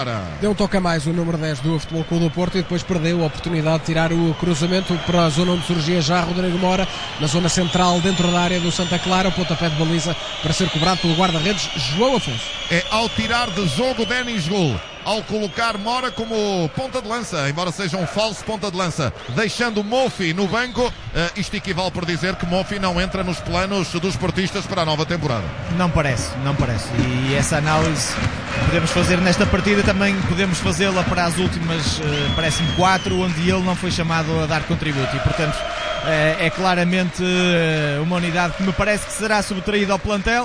Deu um toque a mais o número 10 do Futebol Clube do Porto e depois perdeu a oportunidade de tirar o cruzamento para a zona onde surgia já Rodrigo Mora, na zona central dentro da área do Santa Clara. O pontapé de baliza para ser cobrado pelo guarda-redes João Afonso. É ao tirar de jogo Denis Gul, ao colocar Mora como ponta de lança, embora seja um falso ponta de lança, deixando Mofi no banco. Isto equivale por dizer que Mofi não entra nos planos dos portistas para a nova temporada. Não parece. E essa análise podemos fazer nesta partida, também podemos fazê-la para as últimas, parece-me 4, onde ele não foi chamado a dar contributo. E, portanto, é claramente uma unidade que me parece que será subtraída ao plantel.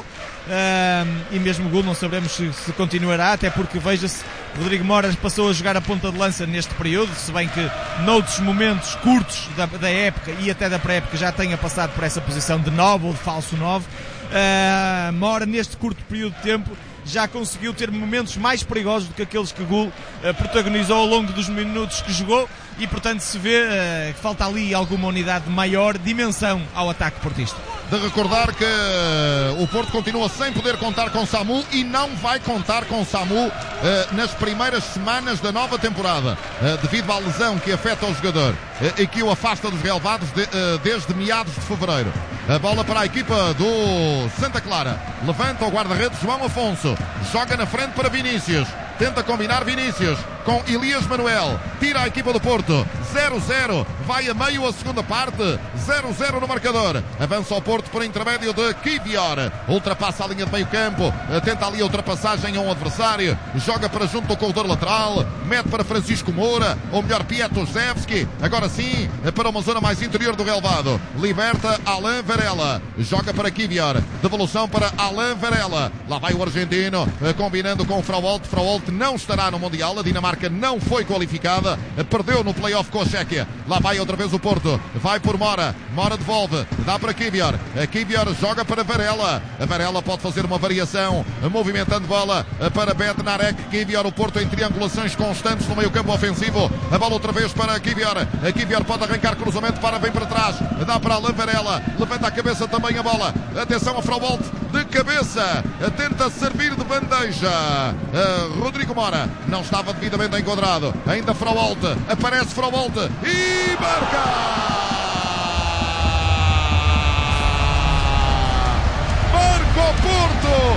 E mesmo o gol não sabemos se continuará, até porque veja-se, Rodrigo Mora passou a jogar a ponta de lança neste período, se bem que noutros momentos curtos da época e até da pré-época já tenha passado por essa posição de 9 ou de falso 9. Mora neste curto período de tempo já conseguiu ter momentos mais perigosos do que aqueles que Gul protagonizou ao longo dos minutos que jogou, e portanto se vê que falta ali alguma unidade de maior dimensão ao ataque portista. De recordar que o Porto continua sem poder contar com Samu e não vai contar com Samu nas primeiras semanas da nova temporada, devido à lesão que afeta o jogador e que o afasta dos relevados desde meados de fevereiro. A bola para a equipa do Santa Clara. Levanta o guarda-redes João Afonso. Joga na frente para Vinícius. Tenta combinar Vinícius com Elias Manuel. Tira a equipa do Porto. 0-0. Vai a meio a segunda parte. 0-0 no marcador. Avança ao Porto por intermédio de Kivior. Ultrapassa a linha de meio campo. Tenta ali a ultrapassagem a um adversário. Joga para junto do corredor lateral. Mete para Francisco Moura. Ou melhor, Pietosevski. Agora sim, para uma zona mais interior do relvado. Liberta Alain Varela. Joga para Kivior. Devolução para Alain Varela. Lá vai o argentino. Combinando com o Frauolt. Frauolt não estará no Mundial. A Dinamarca não foi qualificada. Perdeu no play-off com a Chequia. Lá vai outra vez o Porto. Vai por Mora. Mora devolve. Dá para Kivior. Kivior joga para Varela. A Varela pode fazer uma variação. Movimentando bola para Bednarek. Kivior, o Porto em triangulações constantes no meio campo ofensivo. A bola outra vez para Kivior. Kivior pode arrancar cruzamento. Para bem para trás. Dá para Alain Varela. Levanta a cabeça também a bola. Atenção a Frauolt. De cabeça. Tenta servir de bandeja. Rodrigo Mora não estava devidamente enquadrado. Ainda Frauolt. Aparece Frauolt e marca! Marca o Porto!